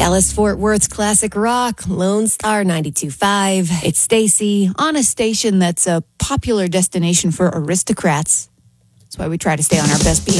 Dallas Fort Worth's classic rock, Lone Star 92.5. It's Stacy on a station that's a popular destination for aristocrats. That's why we try to stay on our best behavior.